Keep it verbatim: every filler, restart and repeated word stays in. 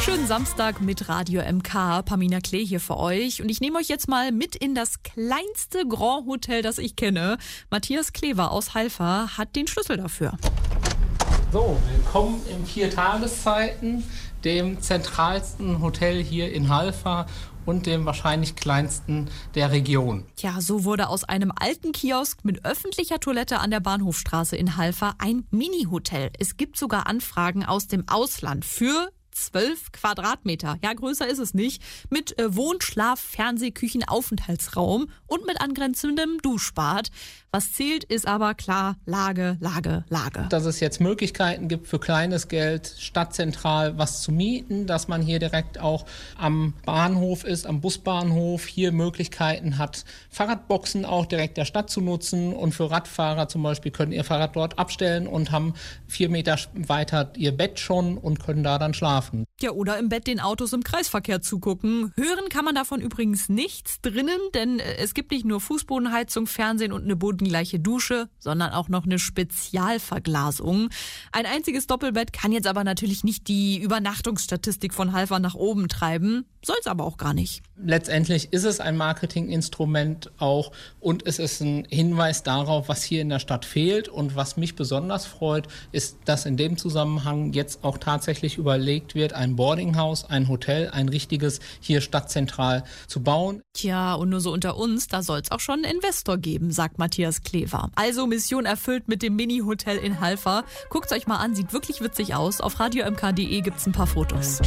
Schönen Samstag mit Radio M K. Pamina Klee hier für euch. Und ich nehme euch jetzt mal mit in das kleinste Grand Hotel, das ich kenne. Matthias Klever aus Halver hat den Schlüssel dafür. So, willkommen im Vier-Tageszeiten, dem zentralsten Hotel hier in Halver und dem wahrscheinlich kleinsten der Region. Tja, so wurde aus einem alten Kiosk mit öffentlicher Toilette an der Bahnhofstraße in Halver ein Mini-Hotel. Es gibt sogar Anfragen aus dem Ausland für zwölf Quadratmeter. Ja, größer ist es nicht. Mit äh, Wohn-, Schlaf-, Fernseh-, Küchen-, Aufenthaltsraum und mit angrenzendem Duschbad. Was zählt, ist aber klar Lage, Lage, Lage. Dass es jetzt Möglichkeiten gibt, für kleines Geld stadtzentral was zu mieten, dass man hier direkt auch am Bahnhof ist, am Busbahnhof, hier Möglichkeiten hat, Fahrradboxen auch direkt der Stadt zu nutzen, und für Radfahrer zum Beispiel können ihr Fahrrad dort abstellen und haben vier Meter weiter ihr Bett schon und können da dann schlafen. Ja, oder im Bett den Autos im Kreisverkehr zugucken. Hören kann man davon übrigens nichts drinnen, denn es gibt nicht nur Fußbodenheizung, Fernsehen und eine bodengleiche Dusche, sondern auch noch eine Spezialverglasung. Ein einziges Doppelbett kann jetzt aber natürlich nicht die Übernachtungsstatistik von Halver nach oben treiben, soll's aber auch gar nicht. Letztendlich ist es ein Marketinginstrument auch, und es ist ein Hinweis darauf, was hier in der Stadt fehlt. Und was mich besonders freut, ist, dass in dem Zusammenhang jetzt auch tatsächlich überlegt wird, ein Boardinghaus, ein Hotel, ein richtiges hier stadtzentral zu bauen. Tja, und nur so unter uns, da soll's auch schon einen Investor geben, sagt Matthias Klever. Also Mission erfüllt mit dem Mini-Hotel in Halver. Guckt's euch mal an, sieht wirklich witzig aus. Auf radio m k punkt d e gibt's ein paar Fotos.